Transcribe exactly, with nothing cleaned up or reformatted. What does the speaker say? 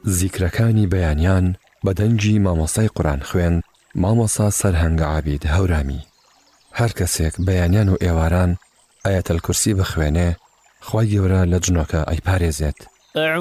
زیکرەکانی بەیانیان بە دەنگی مامۆستای قورئان خوێند مامۆستا سەرهەنگ عابید هەورامی. هەر کەسێک بەیانیان و ئێواران ئایەتەل کورسی بخوێنێ خوای گەورە لە جنۆکە ئەیپارێزێت.